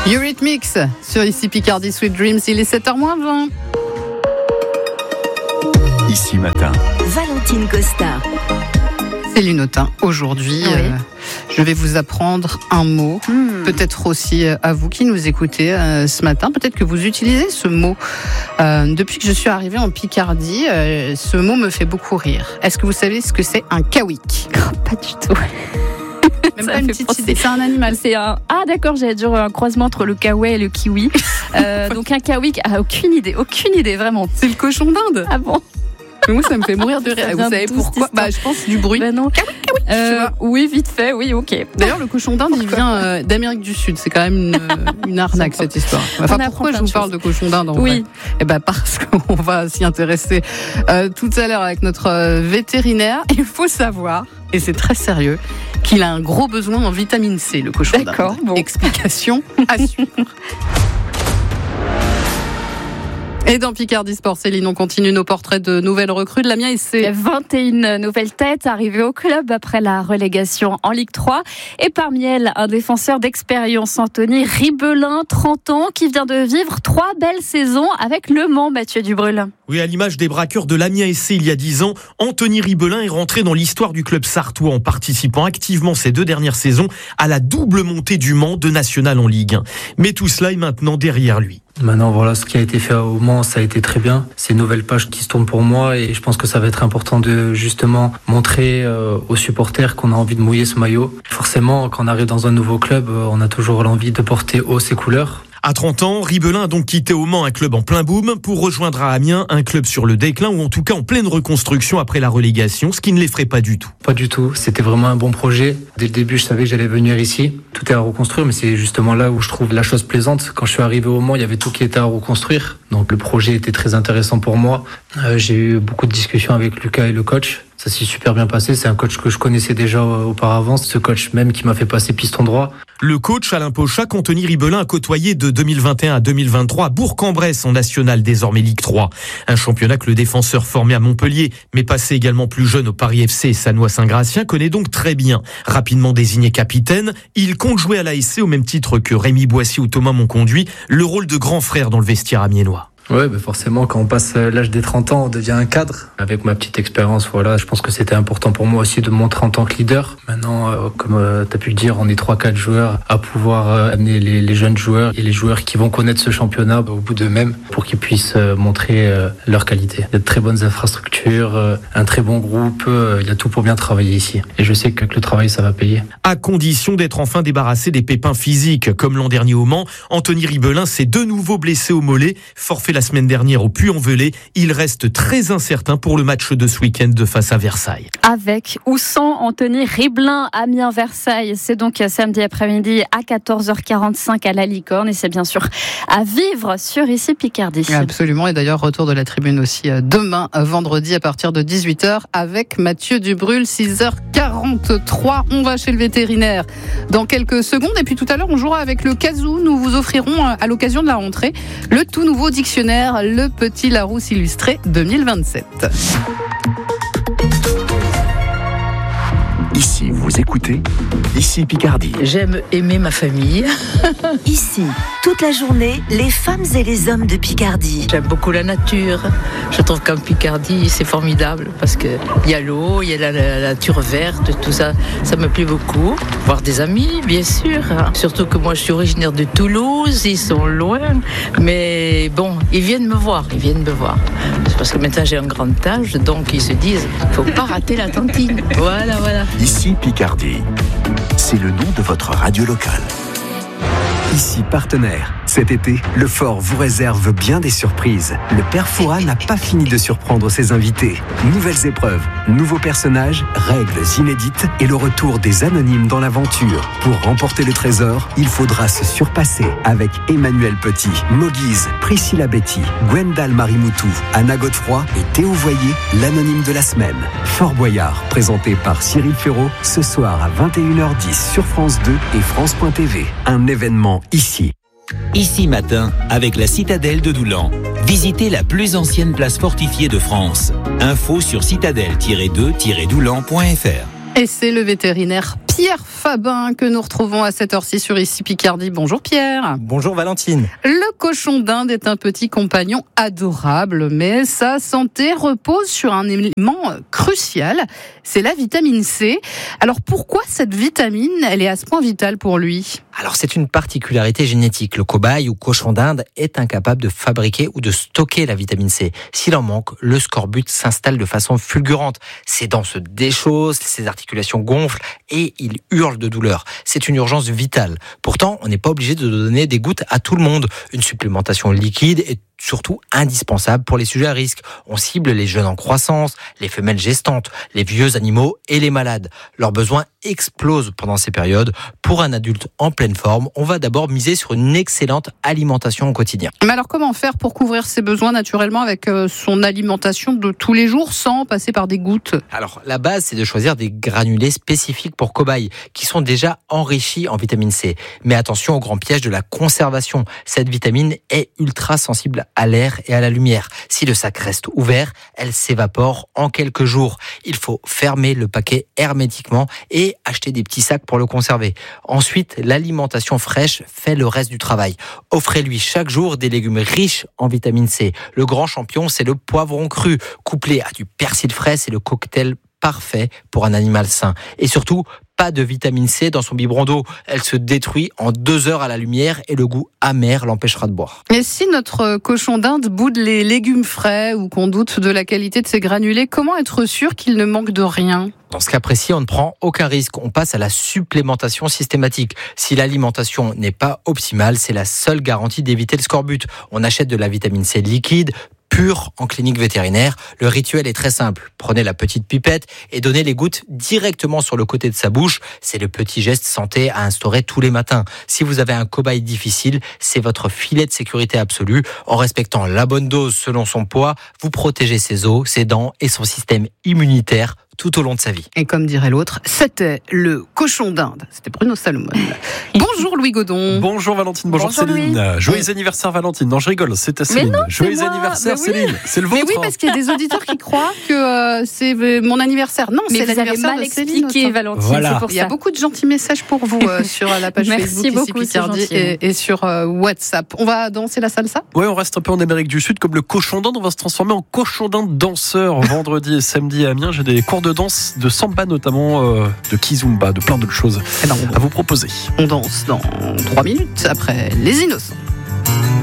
Eurythmics sur ici Picardie Sweet Dreams, il est 7h20. Ici Matin. Valentine Costa. Céline Autain, aujourd'hui, je vais vous apprendre un mot, peut-être aussi à vous qui nous écoutez ce matin, peut-être que vous utilisez ce mot. Depuis que je suis arrivée en Picardie, ce mot me fait beaucoup rire. Est-ce que vous savez ce que c'est un kaouik ? Pas du tout. Même pas une petite idée. C'est un animal. Ah d'accord, j'allais dire un croisement entre le kawaii et le kiwi. Donc un kaouik, aucune idée vraiment. C'est le cochon d'Inde. Ah bon ? Mais moi, ça me fait mourir de rire. Vous savez pourquoi ? Je pense du bruit. Non. Oui, vite fait, oui, ok. D'ailleurs, le cochon d'Inde, il vient d'Amérique du Sud. C'est quand même une arnaque, cette histoire. Enfin, pourquoi je vous parle de cochon d'Inde en vrai ? Parce qu'on va s'y intéresser tout à l'heure avec notre vétérinaire. Il faut savoir, et c'est très sérieux, qu'il a un gros besoin en vitamine C, le cochon d'Inde. D'accord, bon. Explication à suivre. Et dans Picardie Sport, Céline, on continue nos portraits de nouvelles recrues de l'Amiens SC. 21 nouvelles têtes arrivées au club après la relégation en Ligue 3. Et parmi elles, un défenseur d'expérience, Anthony Ribelin, 30 ans, qui vient de vivre 3 belles saisons avec Le Mans, Mathieu Dubrul. Oui, à l'image des braqueurs de l'Amiens SC il y a 10 ans, Anthony Ribelin est rentré dans l'histoire du club sartois en participant activement ces 2 dernières saisons à la double montée du Mans de National en Ligue 1. Mais tout cela est maintenant derrière lui. Maintenant, voilà, ce qui a été fait au Mans, ça a été très bien. C'est une nouvelle page qui se tourne pour moi et je pense que ça va être important de justement montrer aux supporters qu'on a envie de mouiller ce maillot. Forcément, quand on arrive dans un nouveau club, on a toujours l'envie de porter haut ses couleurs. À 30 ans, Ribelin a donc quitté au Mans un club en plein boom pour rejoindre à Amiens un club sur le déclin ou en tout cas en pleine reconstruction après la relégation, ce qui ne l'effraie pas du tout. Pas du tout, c'était vraiment un bon projet. Dès le début, je savais que j'allais venir ici. Tout est à reconstruire, mais c'est justement là où je trouve la chose plaisante. Quand je suis arrivé au Mans, il y avait tout qui était à reconstruire. Donc le projet était très intéressant pour moi. J'ai eu beaucoup de discussions avec Lucas et le coach. Ça s'est super bien passé. C'est un coach que je connaissais déjà auparavant. Ce coach même qui m'a fait passer piston droit. Le coach Alain Pochac, Anthony Ribelin a côtoyé de 2021 à 2023 à Bourg-en-Bresse en national, désormais Ligue 3. Un championnat que le défenseur formé à Montpellier, mais passé également plus jeune au Paris FC et Sannois-Saint-Gratien, connaît donc très bien. Rapidement désigné capitaine, il compte jouer à l'ASC au même titre que Rémi Boissy ou Thomas Monconduit, le rôle de grand frère dans le vestiaire amiénois. Ouais, forcément, quand on passe l'âge des 30 ans, on devient un cadre. Avec ma petite expérience, je pense que c'était important pour moi aussi de me montrer en tant que leader. Maintenant, comme tu as pu le dire, on est 3-4 joueurs à pouvoir amener les jeunes joueurs et les joueurs qui vont connaître ce championnat au bout d'eux-mêmes pour qu'ils puissent montrer leur qualité. Il y a de très bonnes infrastructures, un très bon groupe, il y a tout pour bien travailler ici. Et je sais qu'avec le travail, ça va payer. À condition d'être enfin débarrassé des pépins physiques. Comme l'an dernier au Mans, Anthony Ribelin s'est de nouveau blessé au mollet, forfait la semaine dernière au Puy-en-Velay. Il reste très incertain pour le match de ce week-end de face à Versailles. Avec ou sans Anthony Ribelin, Amiens-Versailles, c'est donc samedi après-midi à 14h45 à la Licorne et c'est bien sûr à vivre sur ici Picardie. Absolument, et d'ailleurs retour de la tribune aussi demain, vendredi à partir de 18h avec Mathieu Dubrul, 6h43. On va chez le vétérinaire dans quelques secondes et puis tout à l'heure on jouera avec le Kazoo. Nous vous offrirons à l'occasion de la rentrée le tout nouveau dictionnaire Le Petit Larousse Illustré 2027. Ici, vous écoutez Ici Picardie. J'aime aimer ma famille. Ici, toute la journée, les femmes et les hommes de Picardie. J'aime beaucoup la nature. Je trouve qu'en Picardie, c'est formidable parce qu'il y a l'eau, il y a la nature verte, tout ça. Ça me plaît beaucoup. Voir des amis, bien sûr. Surtout que moi, je suis originaire de Toulouse. Ils sont loin. Mais bon, ils viennent me voir. C'est parce que maintenant, j'ai un grand âge. Donc, ils se disent, il ne faut pas rater la tantine. Voilà. Ici Picardie. C'est le nom de votre radio locale. Ici partenaire. Cet été, le Fort vous réserve bien des surprises. Le Père Fouras n'a pas fini de surprendre ses invités. Nouvelles épreuves, nouveaux personnages, règles inédites et le retour des anonymes dans l'aventure. Pour remporter le trésor, il faudra se surpasser avec Emmanuel Petit, Moguise, Priscilla Betty, Gwendal Marimoutou, Anna Godefroy et Théo Voyer, l'anonyme de la semaine. Fort Boyard, présenté par Cyril Ferraud, ce soir à 21h10 sur France 2 et France.tv. Un événement ici. Ici matin, avec la citadelle de Doulan. Visitez la plus ancienne place fortifiée de France. Info sur citadelle-2-doulan.fr. Et c'est le vétérinaire Pierre Fabin que nous retrouvons à 7h06 sur Ici Picardie. Bonjour Pierre. Bonjour Valentine. Le cochon d'Inde est un petit compagnon adorable, mais sa santé repose sur un élément crucial, c'est la vitamine C. Alors pourquoi cette vitamine, elle est à ce point vitale pour lui ? Alors c'est une particularité génétique. Le cobaye ou cochon d'Inde est incapable de fabriquer ou de stocker la vitamine C. S'il en manque, le scorbut s'installe de façon fulgurante. Ses dents se déchaussent, ses articulations gonflent et il hurle de douleur. C'est une urgence vitale. Pourtant, on n'est pas obligé de donner des gouttes à tout le monde. Une supplémentation liquide est surtout indispensable pour les sujets à risque. On cible les jeunes en croissance, les femelles gestantes, les vieux animaux et les malades. Leurs besoins explosent pendant ces périodes. Pour un adulte en pleine forme, on va d'abord miser sur une excellente alimentation au quotidien. Mais alors comment faire pour couvrir ses besoins naturellement avec son alimentation de tous les jours sans passer par des gouttes ? Alors la base, c'est de choisir des granulés spécifiques pour cobayes qui sont déjà enrichis en vitamine C. Mais attention au grand piège de la conservation. Cette vitamine est ultra sensible à l'air et à la lumière. Si le sac reste ouvert, elle s'évapore en quelques jours. Il faut fermer le paquet hermétiquement et acheter des petits sacs pour le conserver. Ensuite, l'alimentation fraîche fait le reste du travail. Offrez-lui chaque jour des légumes riches en vitamine C. Le grand champion, c'est le poivron cru. Couplé à du persil frais, c'est le cocktail parfait pour un animal sain. Et surtout, pas de vitamine C dans son biberon d'eau. Elle se détruit en 2 heures à la lumière et le goût amer l'empêchera de boire. Et si notre cochon d'Inde boude les légumes frais ou qu'on doute de la qualité de ses granulés, comment être sûr qu'il ne manque de rien ? Dans ce cas précis, on ne prend aucun risque. On passe à la supplémentation systématique. Si l'alimentation n'est pas optimale, c'est la seule garantie d'éviter le scorbut. On achète de la vitamine C liquide, pure en clinique vétérinaire. Le rituel est très simple. Prenez la petite pipette et donnez les gouttes directement sur le côté de sa bouche. C'est le petit geste santé à instaurer tous les matins. Si vous avez un cobaye difficile, c'est votre filet de sécurité absolu. En respectant la bonne dose selon son poids, vous protégez ses os, ses dents et son système immunitaire tout au long de sa vie. Et comme dirait l'autre, c'était le cochon d'Inde. C'était Bruno Salomon. Bonjour Louis Godon. Bonjour Valentine, bonjour Céline. Louis. Joyeux anniversaire Valentine. Non, je rigole, c'est à Céline. non, Joyeux c'est moi. anniversaire Mais oui. Céline. C'est le vôtre. Mais oui, parce qu'il y a des auditeurs qui croient que c'est mon anniversaire. Non, Mais c'est vous avez l'anniversaire mal de Céline. expliqué, Valentine, Voilà. c'est pour Il y a ça. beaucoup de gentils messages pour vous sur la page Merci Facebook beaucoup, ici c'est Picardie gentil. et sur WhatsApp. On va danser la salsa ? Ouais, on reste un peu en Amérique du Sud, comme le cochon d'Inde. On va se transformer en cochon d'Inde danseur vendredi et samedi à Amiens. J'ai des cours de danse, de samba notamment, de kizumba, de plein d'autres choses Eh ben, à vous proposer. on danse dans 3 minutes après Les Innocents.